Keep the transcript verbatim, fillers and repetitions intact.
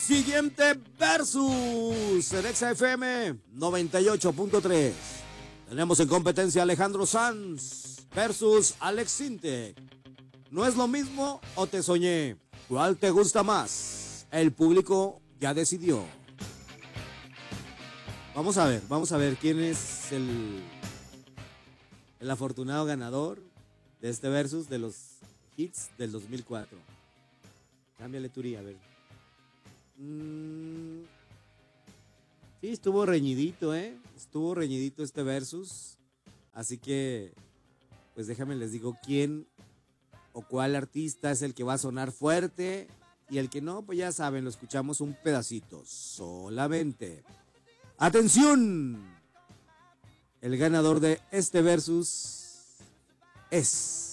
Siguiente versus en Exa F M noventa y ocho punto tres. Tenemos en competencia a Alejandro Sanz versus Alex Sintek. ¿No es lo mismo o te soñé? ¿Cuál te gusta más? El público ya decidió. Vamos a ver, vamos a ver quién es el, el afortunado ganador de este versus de los hits del dos mil cuatro. Cámbiale, Turi, a ver. Mm, sí, estuvo reñidito, ¿eh? Estuvo reñidito este versus. Así que, pues déjame les digo quién o cuál artista es el que va a sonar fuerte. Y el que no, pues ya saben, lo escuchamos un pedacito solamente. ¡Atención! El ganador de este versus es...